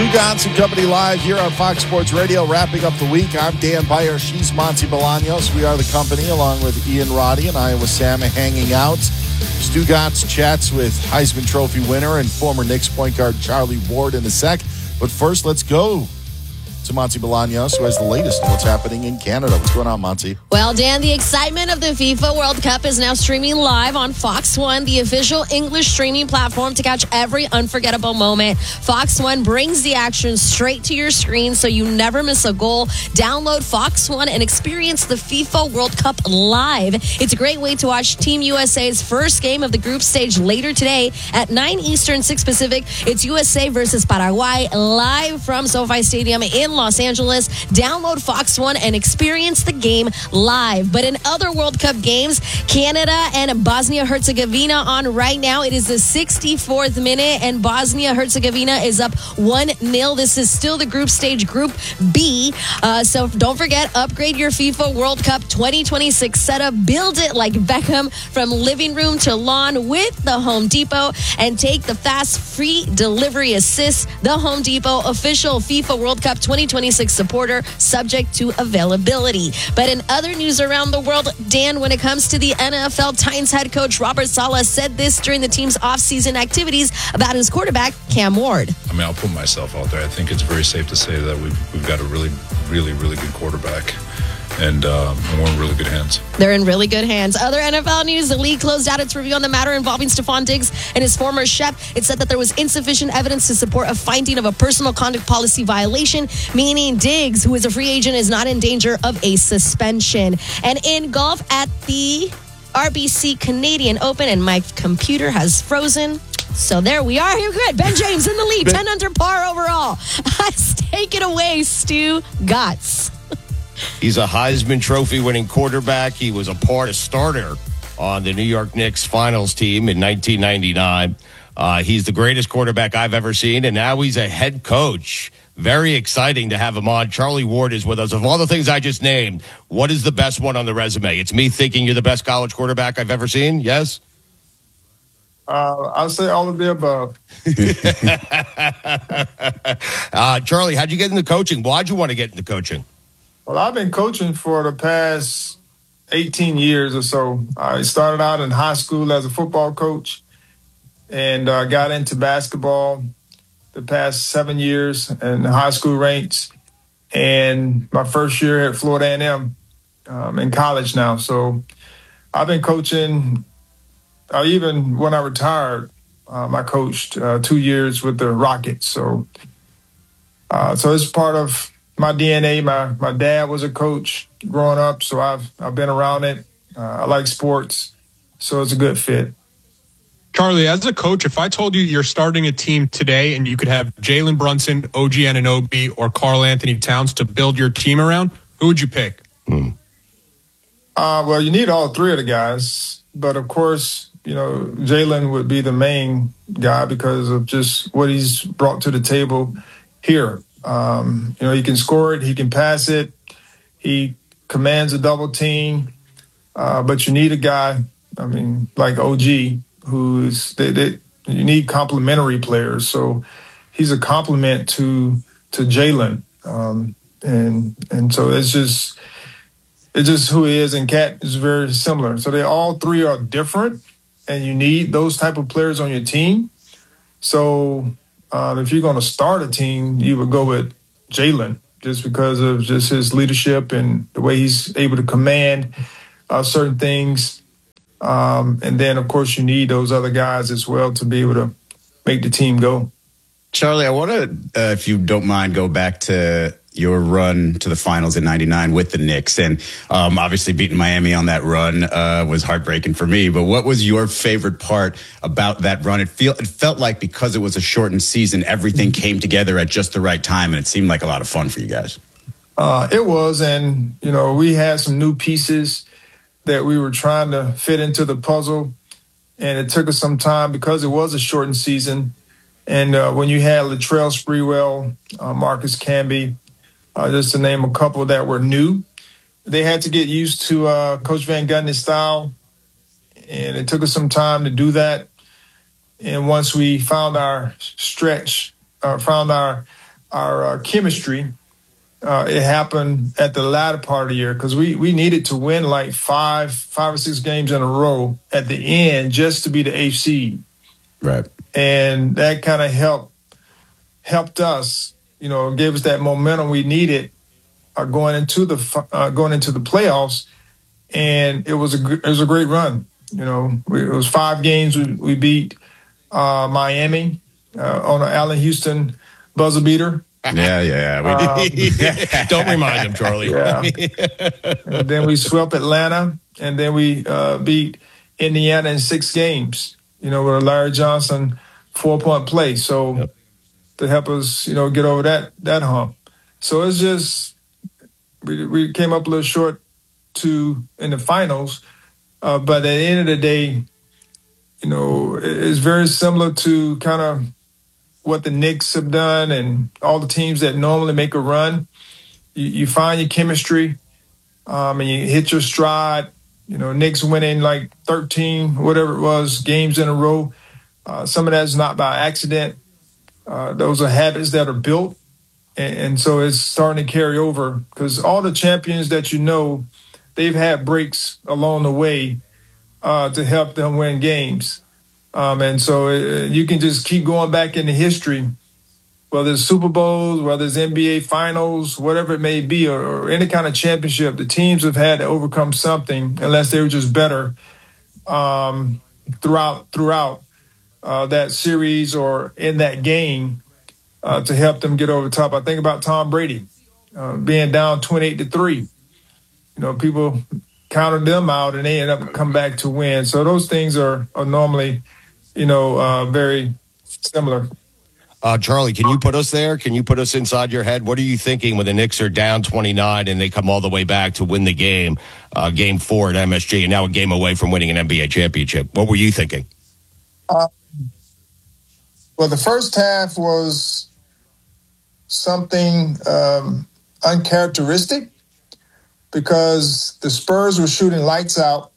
Stugotz and Company live here on Fox Sports Radio, wrapping up the week. I'm Dan Beyer. She's Monty Bolaños. We are the company, along with Ian Roddy and Iowa Sam, hanging out. Stugotz chats with Heisman Trophy winner and former Knicks point guard Charlie Ward in a sec. But first, let's go to Monty Bolaños, who has the latest on what's happening in Canada. What's going on, Monty? Well, Dan, the excitement of the FIFA World Cup is now streaming live on Fox One, the official English streaming platform to catch every unforgettable moment. Fox One brings the action straight to your screen so you never miss a goal. Download Fox One and experience the FIFA World Cup live. It's a great way to watch Team USA's first game of the group stage later today at 9 Eastern, 6 Pacific. It's USA versus Paraguay live from SoFi Stadium in Los Angeles. Download Fox One and experience the game live. But in other World Cup games, Canada and Bosnia-Herzegovina on right now. It is the 64th minute, and Bosnia-Herzegovina is up 1-0. This is still the group stage, Group B. So don't forget, upgrade your FIFA World Cup 2026 setup. Build it like Beckham from living room to lawn with the Home Depot, and take the fast free delivery assist. The Home Depot, official FIFA World Cup 2026 supporter, subject to availability. But in other news around the world, Dan, when it comes to the NFL, Titans head coach Robert Saleh said this during the team's offseason activities about his quarterback, Cam Ward. I mean, I'll put myself out there. I think it's very safe to say that we've got a really good quarterback. And we're in really good hands. They're in really good hands. Other NFL news, the league closed out its review on the matter involving Stephon Diggs and his former chef. It said that there was insufficient evidence to support a finding of a personal conduct policy violation, meaning Diggs, who is a free agent, is not in danger of a suspension. And in golf at the RBC Canadian Open, and my computer has frozen. So there we are. You're good. Ben James in the lead, 10 under par overall. Take it away, Stugotz. He's a Heisman Trophy winning quarterback. He was a starter on the New York Knicks finals team in 1999. He's the greatest quarterback I've ever seen, and now he's a head coach. Very exciting to have him on. Charlie Ward is with us. Of all the things I just named, what is the best one on the resume? It's me thinking you're the best college quarterback I've ever seen, yes? I'll say all of the above. Charlie, how'd you get into coaching? Why'd you want to get into coaching? Well, I've been coaching for the past 18 years or so. I started out in high school as a football coach and got into basketball the past 7 years in the high school ranks. And my first year at Florida A&M in college now. So I've been coaching. Even when I retired, I coached 2 years with the Rockets. So it's part of my DNA. My dad was a coach growing up, so I've been around it. I like sports, so it's a good fit. Charlie, as a coach, if I told you you're starting a team today and you could have Jalen Brunson, OG Anunoby, or Karl Anthony Towns to build your team around, who would you pick? Well, you need all three of the guys, but of course, Jalen would be the main guy because of just what he's brought to the table here. He can score it, he can pass it, he commands a double team, but you need a guy, like OG, you need complementary players. So he's a complement to Jalen, and so it's just who he is. And Cat is very similar. So they all three are different, and you need those type of players on your team. So if you're going to start a team, you would go with Jalen just because of just his leadership and the way he's able to command certain things. And then, of course, you need those other guys as well to be able to make the team go. Charlie, I want to, if you don't mind, go back to your run to the finals in 99 with the Knicks. And obviously beating Miami on that run was heartbreaking for me. But what was your favorite part about that run? It felt like because it was a shortened season, everything came together at just the right time, and it seemed like a lot of fun for you guys. It was, and, we had some new pieces that we were trying to fit into the puzzle, and it took us some time because it was a shortened season. And when you had Latrell Sprewell, Marcus Camby, just to name a couple that were new, they had to get used to Coach Van Gundy's style, and it took us some time to do that. And once we found our stretch, found our chemistry. It happened at the latter part of the year because we needed to win like five or six games in a row at the end just to be the 8th seed. Right. And that kind of helped us, gave us that momentum we needed going into the playoffs. And it was a great run. It was 5 games we beat Miami on an Allen Houston buzzer beater. Yeah. Don't remind him, Charlie. Yeah. And then we swept Atlanta, and then we beat Indiana in 6 games, with a Larry Johnson 4-point play. So to help us, get over that hump. So it's just we came up a little short in the finals, but at the end of the day, it's very similar to kind of what the Knicks have done and all the teams that normally make a run. You find your chemistry, and you hit your stride. Knicks winning like 13, whatever it was, games in a row. Some of that is not by accident. Those are habits that are built. And so it's starting to carry over because all the champions that they've had breaks along the way to help them win games. And so you can just keep going back into history, whether it's Super Bowls, whether it's NBA Finals, whatever it may be, or any kind of championship. The teams have had to overcome something unless they were just better throughout that series or in that game to help them get over the top. I think about Tom Brady being down 28-3. People counted them out and they ended up coming back to win. So those things are normally very similar. Charlie, can you put us there? Can you put us inside your head? What are you thinking when the Knicks are down 29 and they come all the way back to win the game, game 4 at MSG, and now a game away from winning an NBA championship? What were you thinking? Well, the first half was something uncharacteristic because the Spurs were shooting lights out.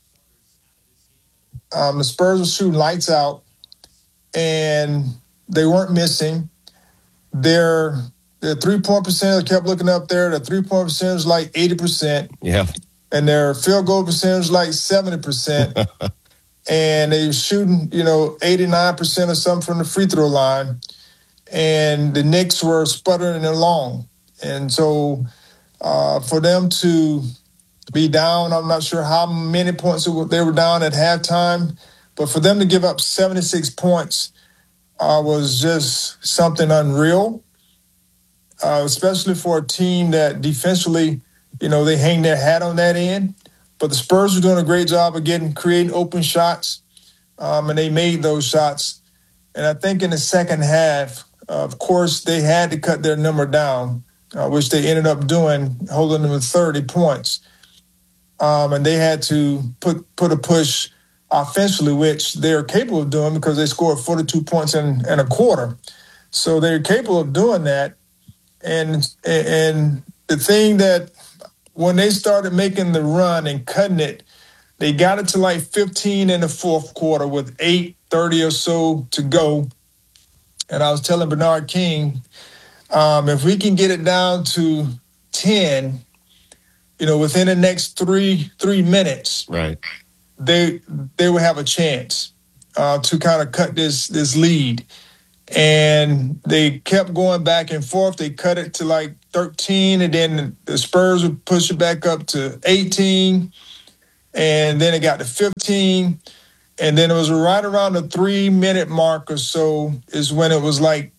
And they weren't missing. Their 3-point percentage, I kept looking up there, the 3-point percentage was like 80%. Yeah. And their field goal percentage was like 70%. And they were shooting, 89% or something from the free throw line. And the Knicks were sputtering along. And so for them to be down, I'm not sure how many points they were down at halftime, but for them to give up 76 points was just something unreal, especially for a team that defensively, they hang their hat on that end. But the Spurs were doing a great job of creating open shots, and they made those shots. And I think in the second half, of course, they had to cut their number down, which they ended up doing, holding them to 30 points. And they had to put a push offensively, which they're capable of doing because they scored 42 points in a quarter. So they're capable of doing that. And the thing that when they started making the run and cutting it, they got it to like 15 in the fourth quarter with 8:30 or so to go. And I was telling Bernard King, if we can get it down to 10, within the next three minutes, right, they will have a chance to kind of cut this lead. And they kept going back and forth. They cut it to like 13, and then the Spurs would push it back up to 18, and then it got to 15. And then it was right around the 3-minute mark or so is when it was like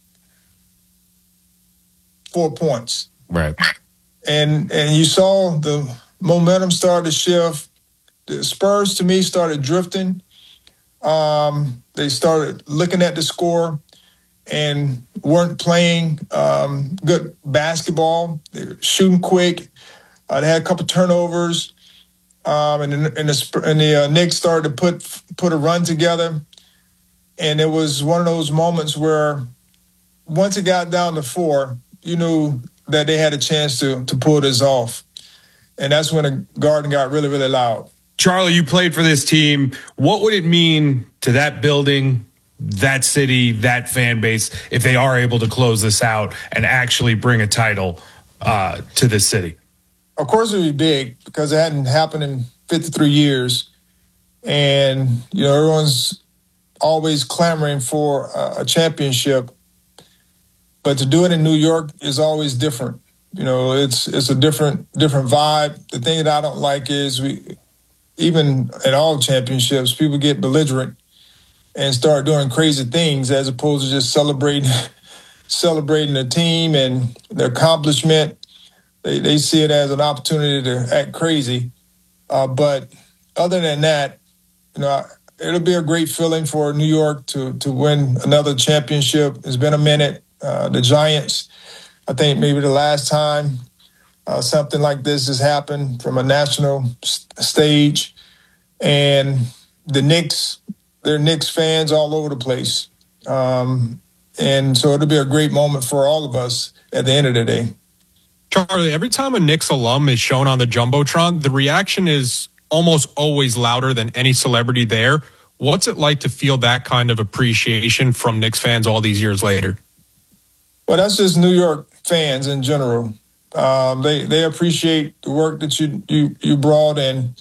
4 points. Right. And you saw the momentum start to shift. The Spurs, to me, started drifting. They started looking at the score and weren't playing good basketball. They were shooting quick. They had a couple turnovers. And the Knicks started to put a run together. And it was one of those moments where once it got down to 4, you knew that they had a chance to pull this off. And that's when the Garden got really, really loud. Charlie, you played for this team. What would it mean to that building, that city, that fan base, if they are able to close this out and actually bring a title to this city? Of course, it would be big because it hadn't happened in 53 years. And, everyone's always clamoring for a championship. But to do it in New York is always different. It's a different vibe. The thing that I don't like is even at all championships, people get belligerent and start doing crazy things as opposed to just celebrating the team and the accomplishment. They see it as an opportunity to act crazy. But other than that, it'll be a great feeling for New York to win another championship. It's been a minute. The Giants, I think maybe the last time something like this has happened from a national stage. And the Knicks, they're Knicks fans all over the place. And so it'll be a great moment for all of us at the end of the day. Charlie, every time a Knicks alum is shown on the Jumbotron, the reaction is almost always louder than any celebrity there. What's it like to feel that kind of appreciation from Knicks fans all these years later? Well, that's just New York fans in general. They appreciate the work that you brought in.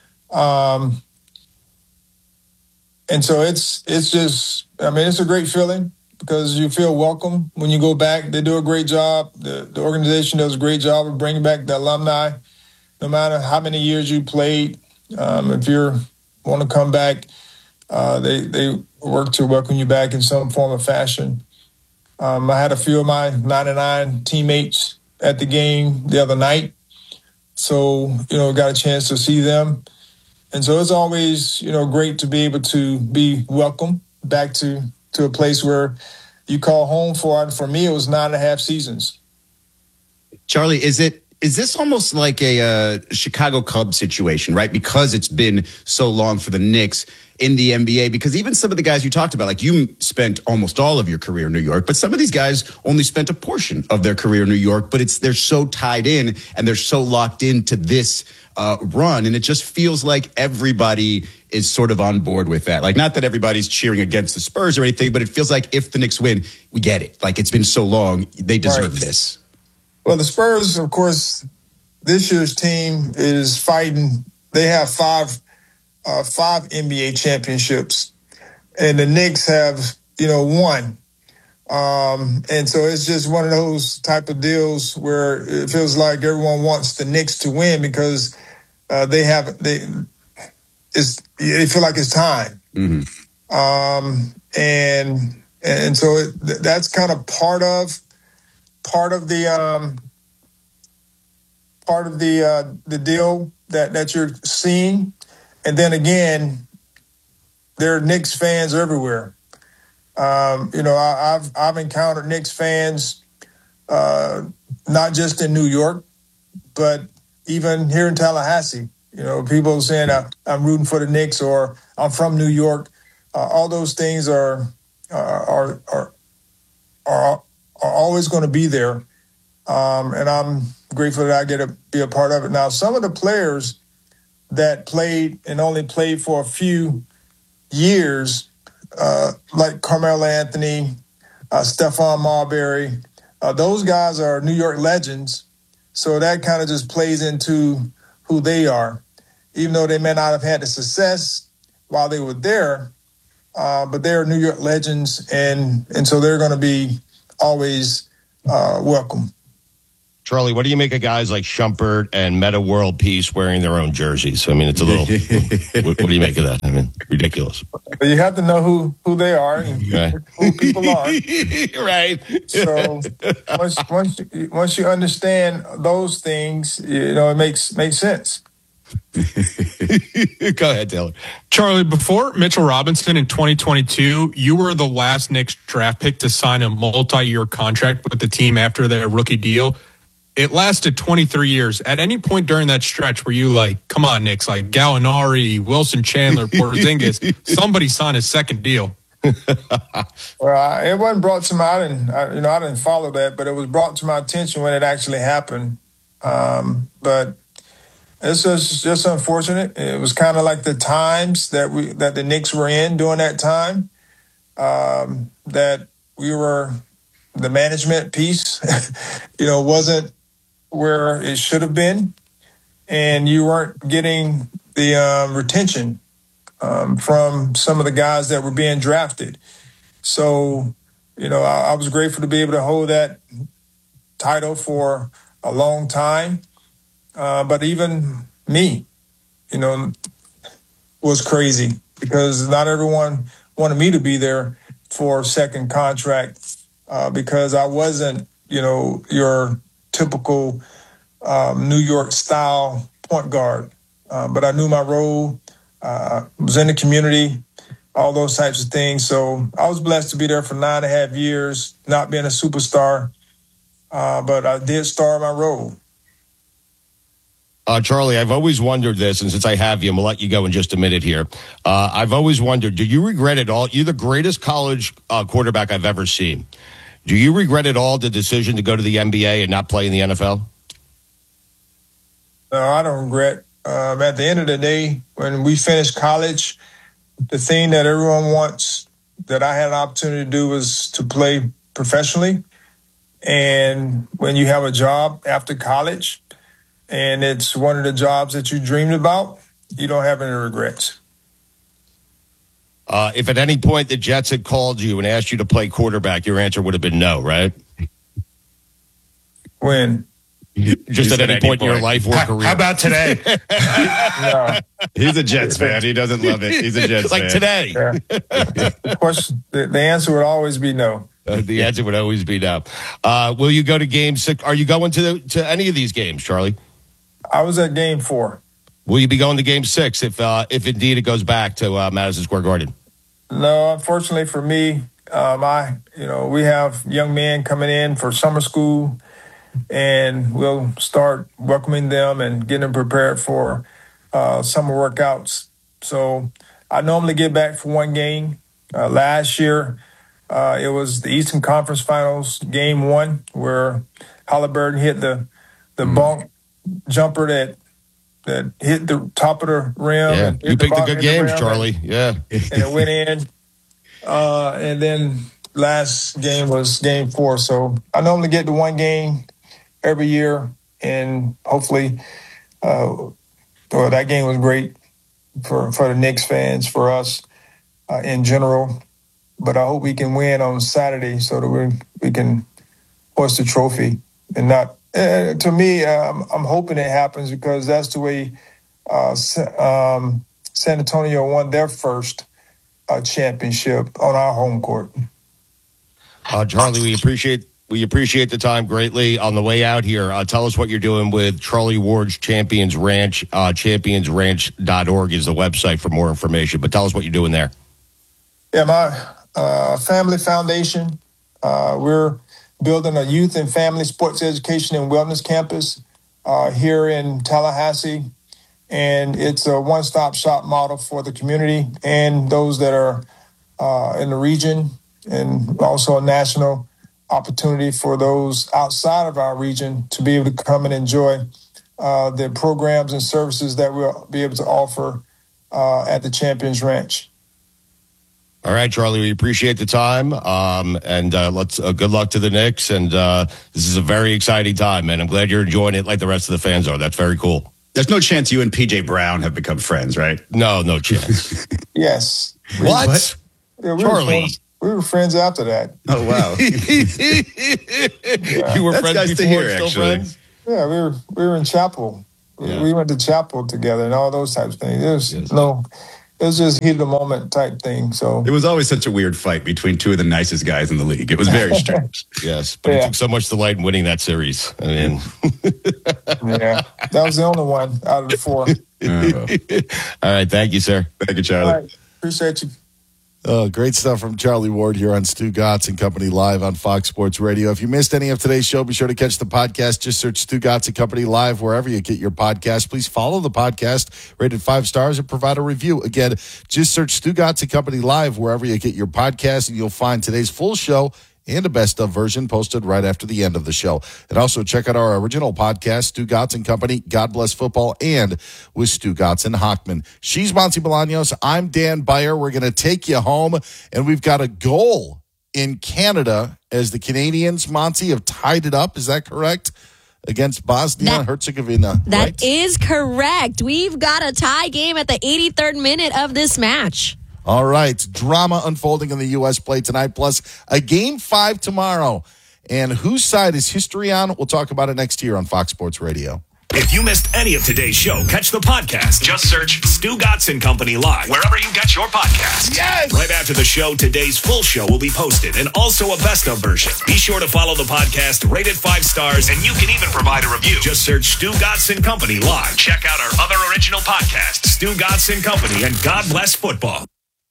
And so it's just, it's a great feeling because you feel welcome when you go back. They do a great job. The organization does a great job of bringing back the alumni, no matter how many years you played. If you want to come back, they work to welcome you back in some form or fashion. I had a few of my 99 teammates at the game the other night. So, got a chance to see them. And so it's always, great to be able to be welcomed back to a place where you call home for me, it was 9.5 seasons. Charlie, is this almost like a Chicago Cubs situation, right? Because it's been so long for the Knicks in the NBA, because even some of the guys you talked about, like you spent almost all of your career in New York, but some of these guys only spent a portion of their career in New York, but they're so tied in and they're so locked into this run. And it just feels like everybody is sort of on board with that. Like, not that everybody's cheering against the Spurs or anything, but it feels like if the Knicks win, we get it. Like, it's been so long, they deserve this. Well, the Spurs, of course, this year's team is fighting. They have five NBA championships, and the Knicks have, one. And so it's just one of those type of deals where it feels like everyone wants the Knicks to win because they feel like it's time. Mm-hmm. And so that's kind of part of the deal that you're seeing. And then again, there are Knicks fans everywhere. I've encountered Knicks fans, not just in New York, but even here in Tallahassee. People saying I'm rooting for the Knicks or I'm from New York. All those things are always going to be there, and I'm grateful that I get to be a part of it. Now, some of the players that played and only played for a few years, like Carmelo Anthony, Stephon Marbury, those guys are New York legends. So that kind of just plays into who they are, even though they may not have had the success while they were there, but they're New York legends, and so they're going to be always welcome. Charlie, what do you make of guys like Shumpert and Meta World Peace wearing their own jerseys? I mean, it's a little. what do you make of that? I mean, ridiculous. You have to know who they are and who people are. Right. So once you understand those things, it makes sense. Go ahead, Taylor. Charlie, before Mitchell Robinson in 2022, you were the last Knicks draft pick to sign a multi-year contract with the team after their rookie deal. It lasted 23 years. At any point during that stretch, were you like, come on, Knicks, like Gallinari, Wilson Chandler, Porzingis, somebody sign a second deal? Well, it wasn't brought to my, I didn't follow that, but it was brought to my attention when it actually happened. But it's just unfortunate. It was kind of like the times that the Knicks were in during that time. that the management piece, wasn't where it should have been, and you weren't getting the retention from some of the guys that were being drafted. So, I was grateful to be able to hold that title for a long time. But even me, was crazy because not everyone wanted me to be there for a second contract because I wasn't, your typical New York style point guard. But I knew my role, was in the community, all those types of things. So I was blessed to be there for 9.5 years, not being a superstar, but I did star my role. Charlie, I've always wondered this, and since I have you, I'm going to let you go in just a minute here. I've always wondered, do you regret it all? You're the greatest college quarterback I've ever seen. Do you regret at all the decision to go to the NBA and not play in the NFL? No, I don't regret. At the end of the day, when we finish college, the thing that everyone wants that I had an opportunity to do was to play professionally. And when you have a job after college and it's one of the jobs that you dreamed about, you don't have any regrets. If at any point the Jets had called you and asked you to play quarterback, your answer would have been no, right? When? Just at any point in your life or career. How about today? No. He's a Jets fan. He doesn't love it. He's a Jets fan. Like today. Yeah. The question, the answer would always be no. The answer would always be no. Will you go to Game 6? Are you going to any of these games, Charlie? I was at Game 4. Will you be going to Game 6 if indeed it goes back to Madison Square Garden? No, unfortunately for me, we have young men coming in for summer school, and we'll start welcoming them and getting them prepared for summer workouts. So I normally get back for one game. Last year, it was the Eastern Conference Finals, Game 1, where Halliburton hit the bunk jumper that hit the top of the rim. Yeah, and you picked the good games, Charlie. Yeah. And it went in. And then last game was Game 4. So I normally get to one game every year, and hopefully that game was great for the Knicks fans, for us in general. But I hope we can win on Saturday so that we can hoist the trophy. And not to me, I'm hoping it happens because that's the way San Antonio won their first championship on our home court. Charlie, we appreciate the time greatly. On the way out here, tell us what you're doing with Charlie Ward's Champions Ranch. ChampionsRanch.org is the website for more information. But tell us what you're doing there. Yeah, my family foundation. We're building a youth and family sports education and wellness campus here in Tallahassee. And it's a one-stop shop model for the community and those that are in the region, and also a national opportunity for those outside of our region to be able to come and enjoy the programs and services that we'll be able to offer at the Champions Ranch. All right, Charlie, we appreciate the time, and let's good luck to the Knicks. And this is a very exciting time, man. I'm glad you're enjoying it like the rest of the fans are. That's very cool. There's no chance you and PJ Brown have become friends, right? No chance. Yes. What? Yeah, Charlie. We were friends after that. Oh, wow. You were That's friends nice before, to hear, still actually. friends? Yeah, we were in chapel. Yeah. We went to chapel together and all those types of things. It was just heat of the moment type thing. So It was always such a weird fight between two of the nicest guys in the league. It was very strange. Yes, but he took so much delight in winning that series. I mean, yeah, that was the only one out of the 4. All right, thank you, sir. Thank you, Charlie. All right, appreciate you. Great stuff from Charlie Ward here on Stu Gotts and Company live on Fox Sports Radio. If you missed any of today's show, be sure to catch the podcast. Just search Stu Gotts and Company live wherever you get your podcast. Please follow the podcast, rated 5 stars, and provide a review. Again, just search Stu Gotts and Company live wherever you get your podcast, and you'll find today's full show and a best of version posted right after the end of the show. And also check out our original podcast, Stu Gotts and Company, God Bless Football, and with Stu Gotts and Hockman. She's Monty Bolaños. I'm Dan Beyer. We're going to take you home, and we've got a goal in Canada as the Canadians, Monty, have tied it up. Is that correct? Against Bosnia and Herzegovina. That is correct. We've got a tie game at the 83rd minute of this match. All right. Drama unfolding in the U.S. play tonight, plus a Game 5 tomorrow. And whose side is history on? We'll talk about it next year on Fox Sports Radio. If you missed any of today's show, catch the podcast. Just search Stu Gotts and Company Live, wherever you get your podcasts. Yes! Right after the show, today's full show will be posted, and also a best of version. Be sure to follow the podcast, rate it 5 stars, and you can even provide a review. Just search Stu Gotts and Company Live. Check out our other original podcasts, Stu Gotts and Company and God Bless Football.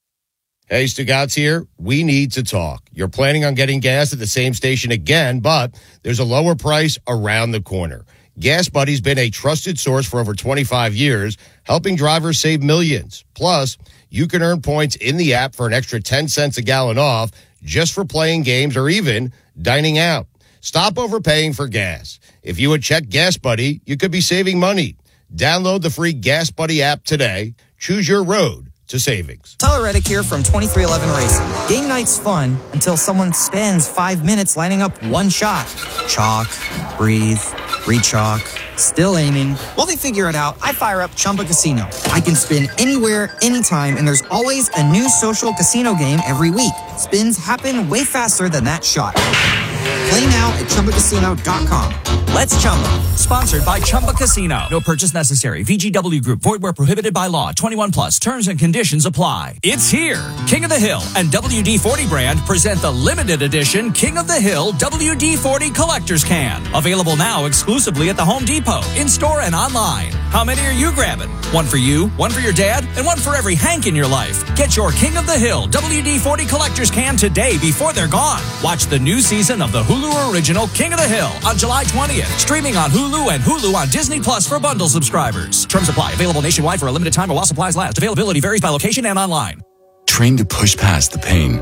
Hey, Stu Gotts here. We need to talk. You're planning on getting gas at the same station again, but there's a lower price around the corner. Gas Buddy's been a trusted source for over 25 years, helping drivers save millions. Plus, you can earn points in the app for an extra 10 cents a gallon off just for playing games or even dining out. Stop overpaying for gas. If you would check Gas Buddy, you could be saving money. Download the free Gas Buddy app today. Choose your road to savings. Tyler Reddick here from 2311 Racing. Game night's fun until someone spends 5 minutes lining up one shot. Chalk, breathe, re-chalk, still aiming. While they figure it out, I fire up Chumba Casino. I can spin anywhere, anytime, and there's always a new social casino game every week. Spins happen way faster than that shot. Play now at ChumbaCasino.com. Let's Chumba. Sponsored by Chumba Casino. No purchase necessary. VGW Group. Void where prohibited by law. 21 plus. Terms and conditions apply. It's here. King of the Hill and WD-40 brand present the limited edition King of the Hill WD-40 Collector's Can. Available now exclusively at the Home Depot, in-store and online. How many are you grabbing? One for you, one for your dad, and one for every Hank in your life. Get your King of the Hill WD-40 Collector's Can today before they're gone. Watch the new season of the Hulu original King of the Hill on July 20th. Streaming on Hulu and Hulu on Disney Plus for bundle subscribers. Terms apply. Available nationwide for a limited time or while supplies last. Availability varies by location and online. Train to push past the pain.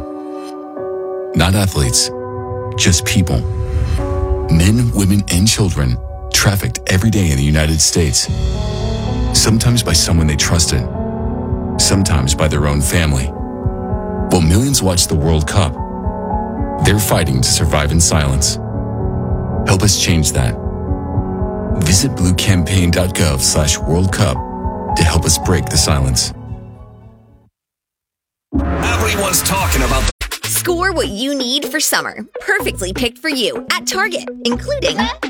Not athletes, just people. Men, women, and children trafficked every day in the United States. Sometimes by someone they trusted. Sometimes by their own family. While millions watch the World Cup, they're fighting to survive in silence. Help us change that. Visit bluecampaign.gov/World Cup to help us break the silence. Everyone's talking about Score what you need for summer. Perfectly picked for you at Target, including Up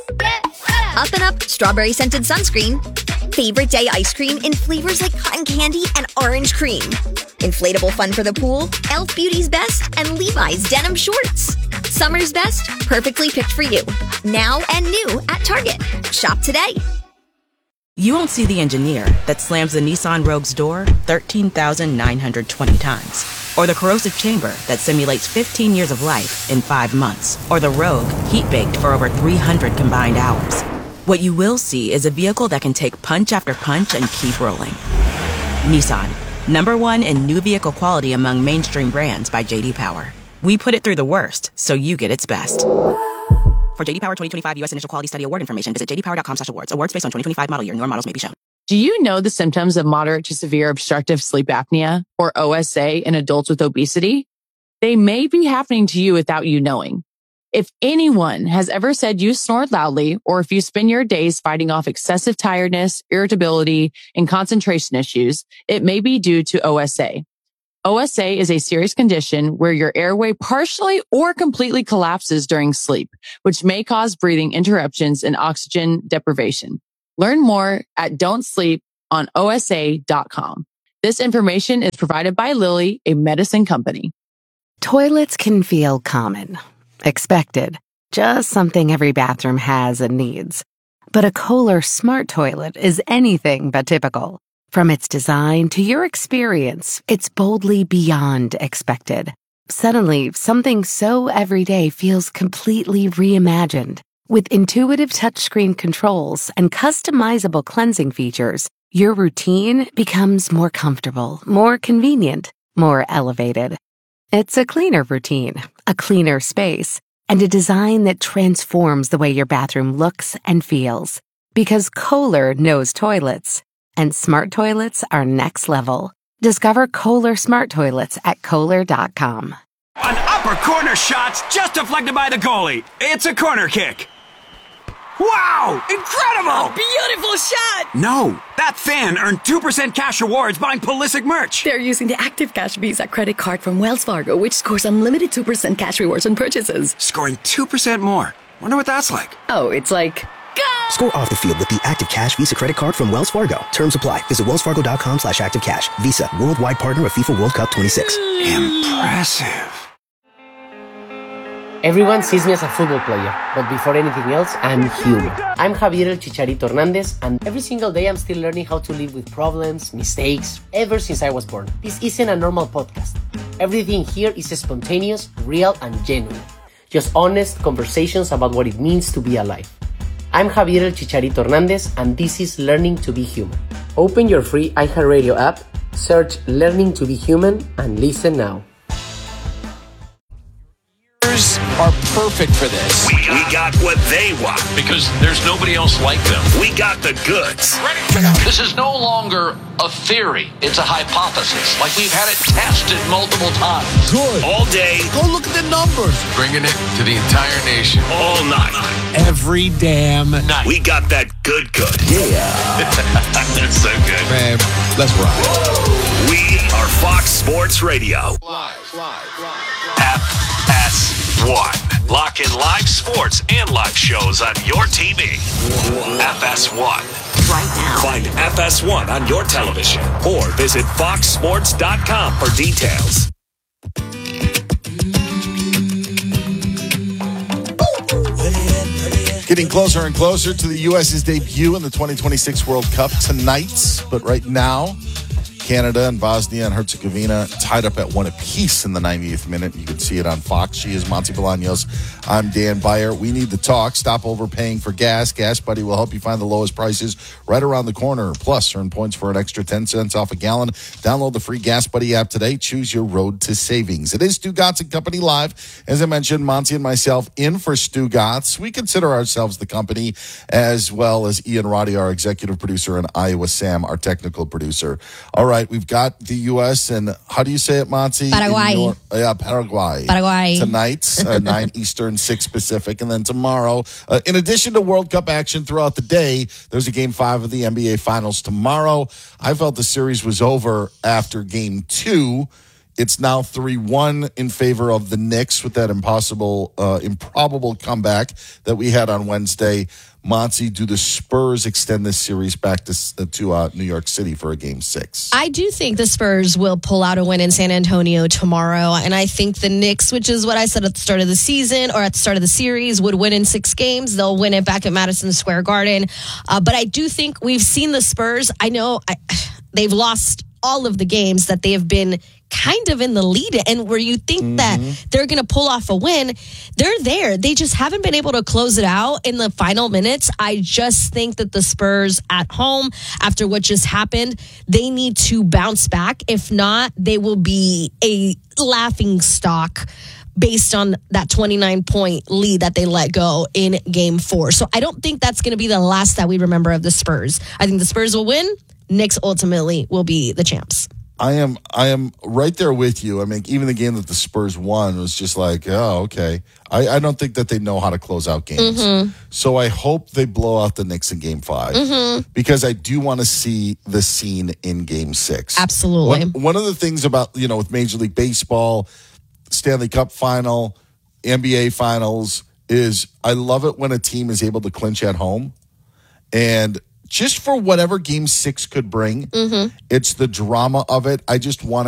and Up strawberry scented sunscreen, favorite day ice cream in flavors like cotton candy and orange cream, inflatable fun for the pool, Elf Beauty's Best, and Levi's denim shorts. Summer's best, perfectly picked for you. Now and new at Target. Shop today. You won't see the engineer that slams the Nissan Rogue's door 13,920 times. Or the corrosive chamber that simulates 15 years of life in 5 months. Or the Rogue heat-baked for over 300 combined hours. What you will see is a vehicle that can take punch after punch and keep rolling. Nissan, #1 in new vehicle quality among mainstream brands by J.D. Power. We put it through the worst, so you get its best. For J.D. Power 2025 U.S. Initial Quality Study Award information, visit jdpower.com/awards. Awards based on 2025 model year. Newer models may be shown. Do you know the symptoms of moderate to severe obstructive sleep apnea, or OSA, in adults with obesity? They may be happening to you without you knowing. If anyone has ever said you snored loudly, or if you spend your days fighting off excessive tiredness, irritability, and concentration issues, it may be due to OSA. OSA is a serious condition where your airway partially or completely collapses during sleep, which may cause breathing interruptions and oxygen deprivation. Learn more at don'tsleeponosa.com. This information is provided by Lilly, a medicine company. Toilets can feel common, expected, just something every bathroom has and needs. But a Kohler Smart Toilet is anything but typical. From its design to your experience, it's boldly beyond expected. Suddenly, something so everyday feels completely reimagined. With intuitive touchscreen controls and customizable cleansing features, your routine becomes more comfortable, more convenient, more elevated. It's a cleaner routine, a cleaner space, and a design that transforms the way your bathroom looks and feels. Because Kohler knows toilets, and smart toilets are next level. Discover Kohler smart toilets at Kohler.com. An upper corner shot's just deflected by the goalie. It's a corner kick. Wow! Incredible! Beautiful shot! No, that fan earned 2% cash rewards buying Pulisic merch. They're using the Active Cash Visa credit card from Wells Fargo, which scores unlimited 2% cash rewards on purchases. Scoring 2% more. Wonder what that's like. Oh, it's like... Score off the field with the Active Cash Visa credit card from Wells Fargo. Terms apply. Visit wellsfargo.com/activecash. Visa, worldwide partner of FIFA World Cup 26. Impressive. Everyone sees me as a football player, but before anything else, I'm human. I'm Javier El Chicharito Hernandez, and every single day I'm still learning how to live with problems, mistakes, ever since I was born. This isn't a normal podcast. Everything here is spontaneous, real, and genuine. Just honest conversations about what it means to be alive. I'm Javier El Chicharito Hernandez, and this is Learning to be Human. Open your free iHeartRadio app, search Learning to be Human, and listen now. Are perfect for this. We got what they want because there's nobody else like them. We got the goods. This is no longer a theory. It's a hypothesis. Like we've had it tested multiple times. Good. All day. Go look at the numbers. Bringing it to the entire nation. All night. Every damn night. We got that good. Yeah. That's so good. Man, let's rock. We are Fox Sports Radio. Live. FS1. Lock in live sports and live shows on your TV. FS1. Right now. Find FS1 on your television or visit foxsports.com for details. Getting closer and closer to the U.S.'s debut in the 2026 World Cup tonight. But right now, Canada and Bosnia and Herzegovina tied up at 1 apiece in the 90th minute. You can see it on Fox. She is Monty Bolaños. I'm Dan Beyer. We need to talk. Stop overpaying for gas. Gas Buddy will help you find the lowest prices right around the corner. Plus, earn points for an extra 10 cents off a gallon. Download the free Gas Buddy app today. Choose your road to savings. It is Stu Gatz and Company Live. As I mentioned, Monty and myself in for Stu Gatz. We consider ourselves the company, as well as Ian Roddy, our executive producer, and Iowa Sam, our technical producer. All right. We've got the U.S. and how do you say it, Monty? Paraguay. Paraguay. Tonight, 9 Eastern, 6 Pacific. And then tomorrow, in addition to World Cup action throughout the day, there's a Game 5 of the NBA Finals tomorrow. I felt the series was over after Game 2. It's now 3-1 in favor of the Knicks with that improbable comeback that we had on Wednesday. Monty, do the Spurs extend this series back to New York City for a Game 6? I do think the Spurs will pull out a win in San Antonio tomorrow. And I think the Knicks, which is what I said at the start of the season or at the start of the series, would win in 6 games. They'll win it back at Madison Square Garden. But I do think we've seen the Spurs. I know they've lost all of the games that they have been kind of in the lead, and where you think that they're going to pull off a win, they're there. They just haven't been able to close it out in the final minutes. I just think that the Spurs at home, after what just happened, they need to bounce back. If not, they will be a laughing stock based on that 29-point lead that they let go in Game 4. So I don't think that's going to be the last that we remember of the Spurs. I think the Spurs will win. Knicks ultimately will be the champs. I am right there with you. I mean, even the game that the Spurs won was just like, oh, okay. I don't think that they know how to close out games. So I hope they blow out the Knicks in Game 5 because I do want to see the scene in Game 6. Absolutely. One of the things about, with Major League Baseball, Stanley Cup final, NBA finals is I love it when a team is able to clinch at home. And just for whatever Game 6 could bring, it's the drama of it. I just want